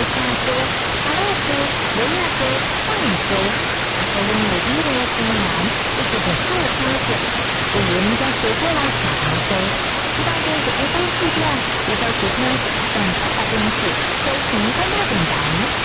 大哥、阿乐哥、维亚哥、大宇哥，还因为因为困难，一直得后发展，所以人家学过了小儿科，知道这个一般剂量，知道其他但它的东西都成功的简单。